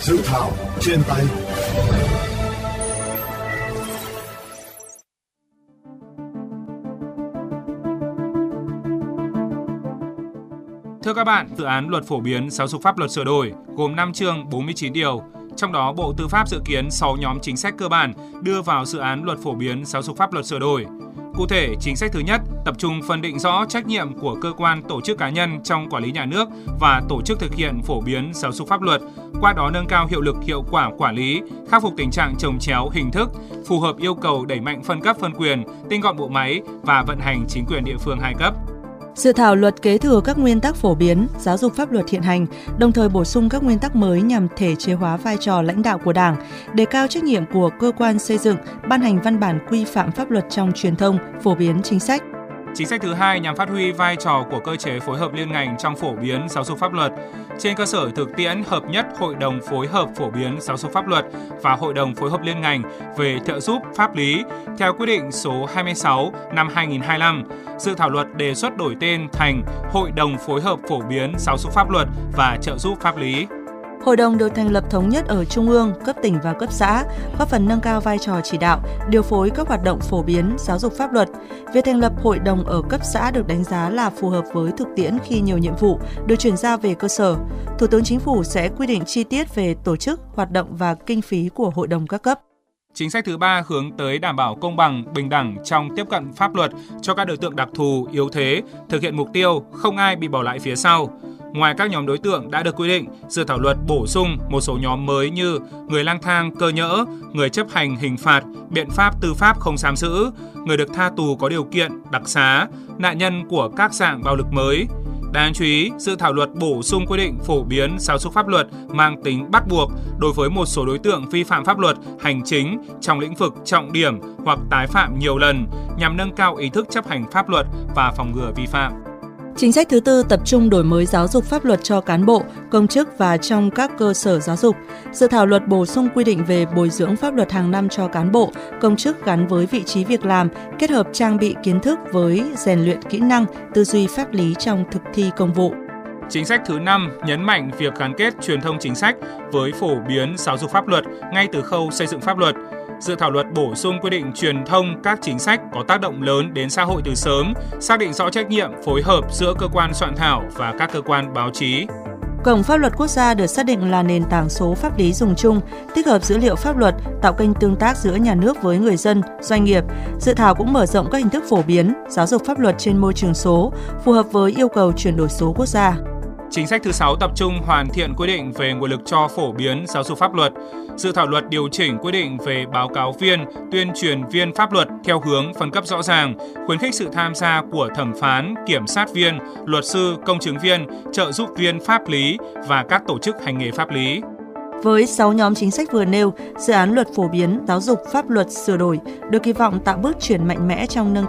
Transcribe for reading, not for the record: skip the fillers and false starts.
Dự thảo trên tay. Thưa các bạn, dự án luật phổ biến giáo dục pháp luật sửa đổi gồm 5 chương 49 điều. Trong đó, Bộ Tư pháp dự kiến 6 nhóm chính sách cơ bản đưa vào dự án luật phổ biến giáo dục pháp luật sửa đổi. Cụ thể, chính sách thứ nhất tập trung phân định rõ trách nhiệm của cơ quan, tổ chức, cá nhân trong quản lý nhà nước và tổ chức thực hiện phổ biến giáo dục pháp luật, qua đó nâng cao hiệu lực, hiệu quả quản lý, khắc phục tình trạng chồng chéo hình thức, phù hợp yêu cầu đẩy mạnh phân cấp phân quyền, tinh gọn bộ máy và vận hành chính quyền địa phương hai cấp. Dự thảo luật kế thừa các nguyên tắc phổ biến giáo dục pháp luật hiện hành, đồng thời bổ sung các nguyên tắc mới nhằm thể chế hóa vai trò lãnh đạo của Đảng, đề cao trách nhiệm của cơ quan xây dựng, ban hành văn bản quy phạm pháp luật trong truyền thông, phổ biến chính sách. Chính sách thứ hai nhằm phát huy vai trò của cơ chế phối hợp liên ngành trong phổ biến giáo dục pháp luật. Trên cơ sở thực tiễn hợp nhất Hội đồng phối hợp phổ biến giáo dục pháp luật và Hội đồng phối hợp liên ngành về trợ giúp pháp lý theo quyết định số 26 năm 2025, dự thảo luật đề xuất đổi tên thành Hội đồng phối hợp phổ biến giáo dục pháp luật và trợ giúp pháp lý. Hội đồng được thành lập thống nhất ở Trung ương, cấp tỉnh và cấp xã, góp phần nâng cao vai trò chỉ đạo, điều phối các hoạt động phổ biến giáo dục pháp luật. Việc thành lập hội đồng ở cấp xã được đánh giá là phù hợp với thực tiễn khi nhiều nhiệm vụ được chuyển giao về cơ sở. Thủ tướng Chính phủ sẽ quy định chi tiết về tổ chức, hoạt động và kinh phí của hội đồng các cấp. Chính sách thứ ba hướng tới đảm bảo công bằng, bình đẳng trong tiếp cận pháp luật cho các đối tượng đặc thù, yếu thế, thực hiện mục tiêu không ai bị bỏ lại phía sau. Ngoài các nhóm đối tượng đã được quy định, dự thảo luật bổ sung một số nhóm mới như người lang thang cơ nhỡ, người chấp hành hình phạt, biện pháp tư pháp không giam giữ, người được tha tù có điều kiện, đặc xá, nạn nhân của các dạng bạo lực mới. Đáng chú ý, dự thảo luật bổ sung quy định phổ biến giáo dục pháp luật mang tính bắt buộc đối với một số đối tượng vi phạm pháp luật hành chính trong lĩnh vực trọng điểm hoặc tái phạm nhiều lần nhằm nâng cao ý thức chấp hành pháp luật và phòng ngừa vi phạm. Chính sách thứ tư tập trung đổi mới giáo dục pháp luật cho cán bộ, công chức và trong các cơ sở giáo dục. Dự thảo luật bổ sung quy định về bồi dưỡng pháp luật hàng năm cho cán bộ, công chức gắn với vị trí việc làm, kết hợp trang bị kiến thức với rèn luyện kỹ năng, tư duy pháp lý trong thực thi công vụ. Chính sách thứ 5 nhấn mạnh việc gắn kết truyền thông chính sách với phổ biến giáo dục pháp luật ngay từ khâu xây dựng pháp luật. Dự thảo luật bổ sung quy định truyền thông các chính sách có tác động lớn đến xã hội từ sớm, xác định rõ trách nhiệm phối hợp giữa cơ quan soạn thảo và các cơ quan báo chí. Cổng Pháp luật Quốc gia được xác định là nền tảng số pháp lý dùng chung, tích hợp dữ liệu pháp luật, tạo kênh tương tác giữa nhà nước với người dân, doanh nghiệp. Dự thảo cũng mở rộng các hình thức phổ biến giáo dục pháp luật trên môi trường số, phù hợp với yêu cầu chuyển đổi số quốc gia. Chính sách thứ 6 tập trung hoàn thiện quy định về nguồn lực cho phổ biến giáo dục pháp luật. Dự thảo luật điều chỉnh quy định về báo cáo viên, tuyên truyền viên pháp luật theo hướng phân cấp rõ ràng, khuyến khích sự tham gia của thẩm phán, kiểm sát viên, luật sư, công chứng viên, trợ giúp viên pháp lý và các tổ chức hành nghề pháp lý. Với 6 nhóm chính sách vừa nêu, dự án luật phổ biến giáo dục pháp luật sửa đổi được kỳ vọng tạo bước chuyển mạnh mẽ trong nâng